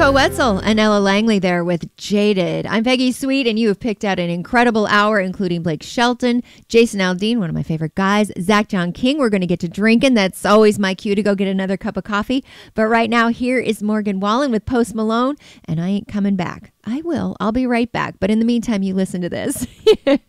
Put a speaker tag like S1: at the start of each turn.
S1: Marco Wetzel and Ella Langley there with Jaded. I'm Peggy Sweet, and you have picked out an incredible hour, including Blake Shelton, Jason Aldean, one of my favorite guys, Zach John King. We're going to get to drinking. That's always my cue to go get another cup of coffee. But right now, here is Morgan Wallen with Post Malone, and I ain't coming back. I will. I'll be right back. But in the meantime, you listen to this.